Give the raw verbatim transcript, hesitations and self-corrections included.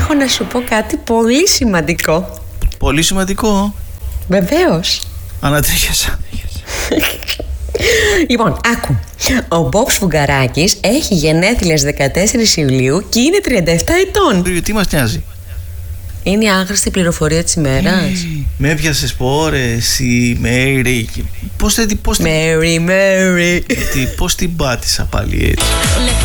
έχω να σου πω κάτι πολύ σημαντικό. Πολύ σημαντικό. Βεβαίως. Ανατρίχιασα. Λοιπόν, άκου. Ο Μποπ Σφουγγαράκης έχει γενέθλια στις δεκατέσσερις Ιουλίου και είναι τριάντα επτά ετών. Τι μας νοιάζει? Είναι η άγραστη πληροφορία της ημέρας. Με έπιασες πόρες η Μέρι. Πώς την... Μέρι, Μέρι. Πώς την πάτησα πάλι έτσι.